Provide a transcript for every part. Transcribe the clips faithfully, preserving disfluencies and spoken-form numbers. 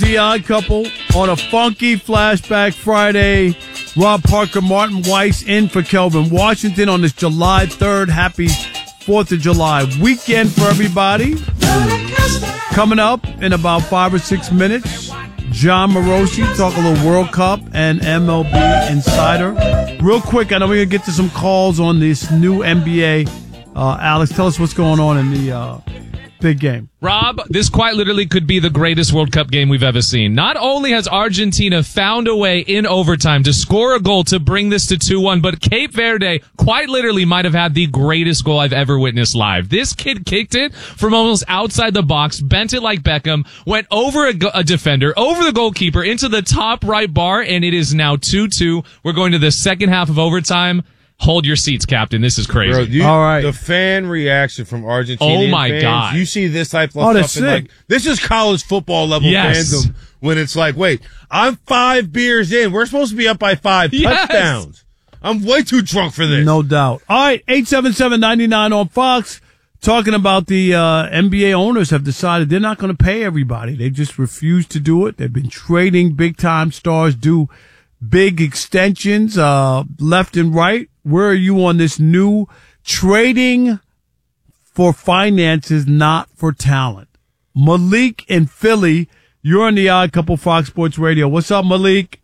The Odd Couple on a funky Flashback Friday. Rob Parker, Martin Weiss in for Kelvin Washington on this July third. Happy fourth of July weekend for everybody. Coming up in about five or six minutes, John Morosi talk a little World Cup and M L B Insider. Real quick, I know we're going to get to some calls on this new N B A. Uh, Alex, tell us what's going on in the uh, big game. Rob, this quite literally could be the greatest World Cup game we've ever seen. Not only has Argentina found a way in overtime to score a goal to bring this to two one, but Cape Verde quite literally might have had the greatest goal I've ever witnessed live. This kid kicked it from almost outside the box, bent it like Beckham, went over a, a defender, over the goalkeeper, into the top right bar, and it is now two two. We're going to the second half of overtime. Hold your seats, Captain. This is crazy. Bro, you, All right. The fan reaction from Argentina. Oh, my fans, God. You see this type of Oh, that's stuff. And like, this is college football level Yes. fandom when it's like, wait, I'm five beers in. We're supposed to be up by five Yes. touchdowns. I'm way too drunk for this. No doubt. All right, eight seven seven, nine nine on Fox. Talking about the uh, N B A owners have decided they're not going to pay everybody. They just refuse to do it. They've been trading big-time stars, do big extensions uh, left and right. Where are you on this new trading for finances, not for talent? Malik in Philly, you're on the Odd Couple Fox Sports Radio. What's up, Malik?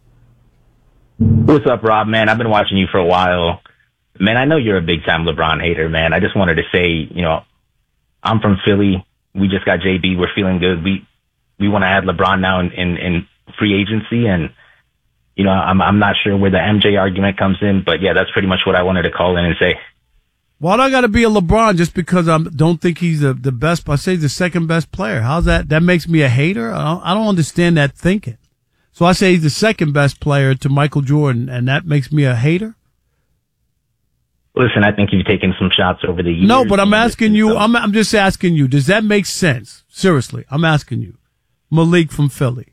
What's up, Rob, man? I've been watching you for a while. Man, I know you're a big-time LeBron hater, man. I just wanted to say, you know, I'm from Philly. We just got J B. We're feeling good. We we want to add LeBron now in, in, in free agency, and you know, I'm I'm not sure where the M J argument comes in, but yeah, that's pretty much what I wanted to call in and say. Why do I got to be a LeBron just because I don't think he's the, the best? I say he's the second best player. How's that? That makes me a hater? I don't, I don't understand that thinking. So I say he's the second best player to Michael Jordan, and that makes me a hater? Listen, I think you've taken some shots over the years. No, but I'm asking you, So- I'm, I'm just asking you, does that make sense? Seriously, I'm asking you. Malik from Philly.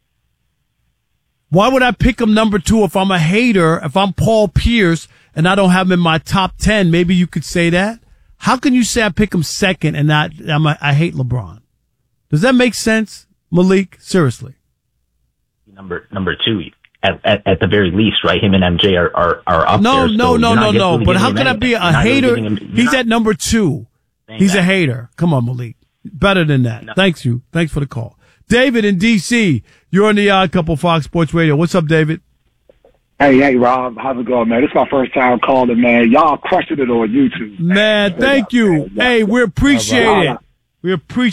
Why would I pick him number two if I'm a hater, if I'm Paul Pierce and I don't have him in my top ten? Maybe you could say that. How can you say I pick him second and not, I'm a, I hate LeBron? Does that make sense, Malik? Seriously. Number number two, at, at at the very least, right? Him and M J are are, are up No, there. no, so no, you're no, not no. really But giving how him can I anything. be a You're not really hater? giving him- you're He's not at number two. saying He's a that. hater. Come on, Malik. Better than that. No. Thanks you. Thanks for the call. David in D C, you're on the Odd Couple Fox Sports Radio. What's up, David? Hey, hey, Rob. How's it going, man? This is my first time calling, man. Y'all crushing it on YouTube. Man, thank you. Hey, we appreciate it. We appreciate